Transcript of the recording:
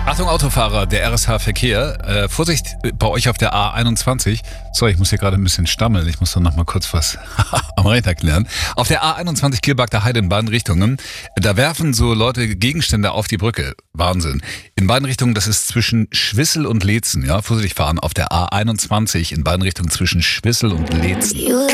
Achtung Autofahrer, der RSH Verkehr. Vorsicht bei euch auf der A21. Sorry, ich muss hier gerade ein bisschen stammeln. Ich muss doch noch mal kurz was am Rechner klären. Auf der A21 Kielbagter Heide in beiden Richtungen. Da werfen so Leute Gegenstände auf die Brücke. Wahnsinn. In beiden Richtungen, das ist zwischen Schwissel und Leetzen. Ja, vorsichtig fahren auf der A21 in beiden Richtungen zwischen Schwissel und Leetzen.